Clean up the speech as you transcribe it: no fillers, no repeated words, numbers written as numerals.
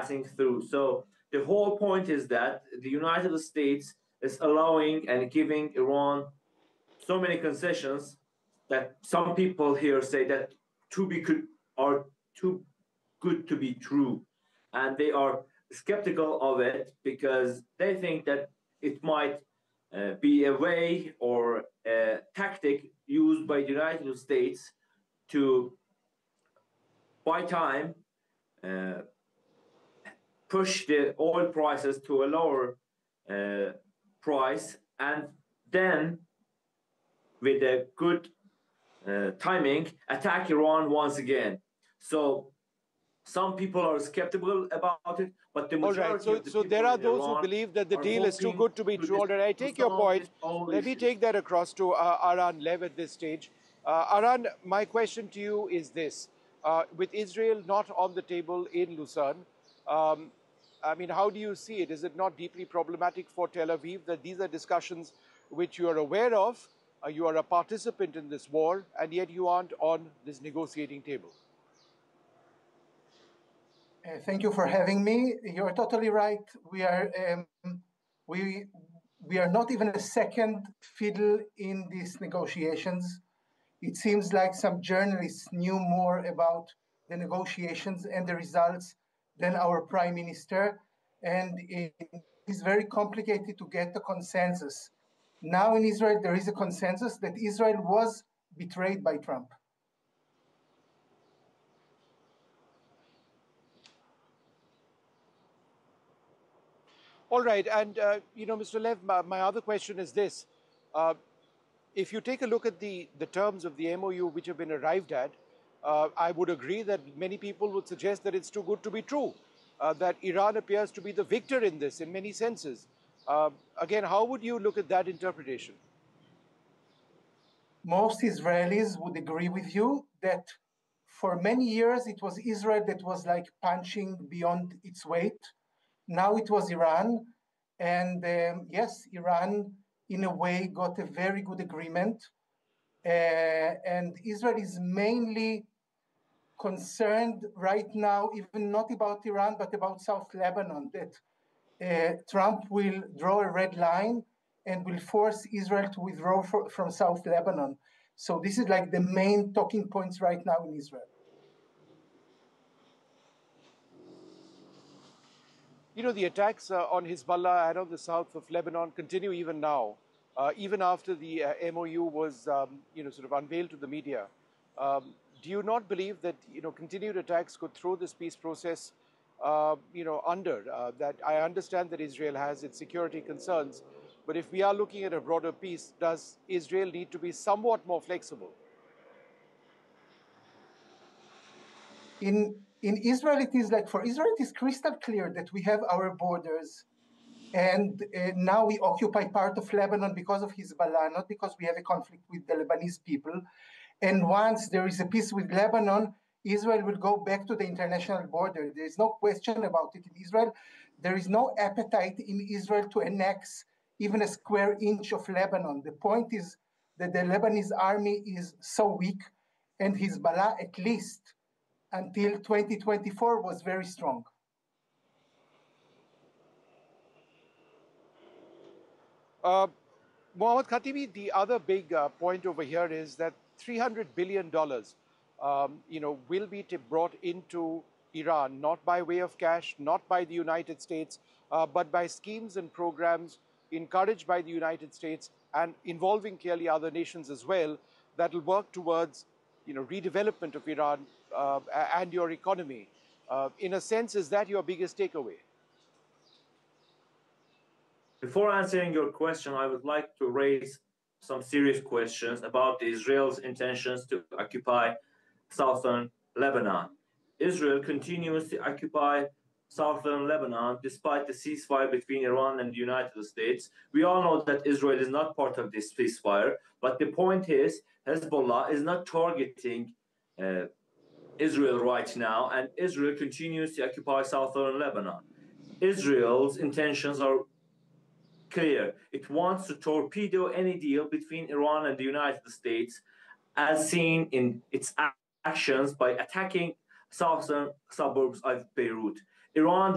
passing through. So the whole point is that the United States is allowing and giving Iran so many concessions that some people here say that are too good to be true, and they are skeptical of it because they think that it might be a way or a tactic used by the United States to buy time, uh, push the oil prices to a lower price, and then with a good timing, attack Iran once again. So some people are skeptical about it, but the majority of the so people there are in those who Iran believe that the are deal is too hoping good to be to true. All right, I take your solve point. this whole Let me issue. take that across to Aran Lev at this stage. Aran, my question to you is this. With Israel not on the table in Lucerne, um, I mean, how do you see it? Is it not deeply problematic for Tel Aviv that these are discussions which you are aware of, you are a participant in this war, and yet you aren't on this negotiating table? Thank you for having me. You're totally right. We we are not even a second fiddle in these negotiations. It seems like some journalists knew more about the negotiations and the results than our prime minister, and it is very complicated to get a consensus. Now in Israel, there is a consensus that Israel was betrayed by Trump. All right, and Mr. Lev, my other question is this. Uh, if you take a look at the terms of the MOU which have been arrived at, I would agree that many people would suggest that it's too good to be true, that Iran appears to be the victor in this in many senses. Again, how would you look at that interpretation? Most Israelis would agree with you that for many years it was Israel that was like punching beyond its weight. Now it was Iran. And yes, Iran, in a way, got a very good agreement. And Israel is mainly concerned right now, even not about Iran, but about South Lebanon, that Trump will draw a red line and will force Israel to withdraw from South Lebanon. So this is like the main talking points right now in Israel. You know, the attacks on Hezbollah and on the south of Lebanon continue even now, even after the MOU was, sort of unveiled to the media. Do you not believe that, continued attacks could throw this peace process, under? That I understand that Israel has its security concerns, but if we are looking at a broader peace, does Israel need to be somewhat more flexible? In Israel, it is like, for Israel, it is crystal clear that we have our borders. And now we occupy part of Lebanon because of Hezbollah, not because we have a conflict with the Lebanese people. And once there is a peace with Lebanon, Israel will go back to the international border. There is no question about it in Israel. There is no appetite in Israel to annex even a square inch of Lebanon. The point is that the Lebanese army is so weak, and Hezbollah, at least until 2024, was very strong. Mohammad Khatibi, the other big point over here is that $300 billion, will be brought into Iran, not by way of cash, not by the United States, but by schemes and programs encouraged by the United States and involving clearly other nations as well, that will work towards, redevelopment of Iran and your economy. In a sense, is that your biggest takeaway? Before answering your question, I would like to raise some serious questions about Israel's intentions to occupy southern Lebanon. Israel continues to occupy southern Lebanon despite the ceasefire between Iran and the United States. We all know that Israel is not part of this ceasefire, but the point is Hezbollah is not targeting Israel right now, and Israel continues to occupy southern Lebanon. Israel's intentions are clear. It wants to torpedo any deal between Iran and the United States, as seen in its actions by attacking southern suburbs of Beirut. Iran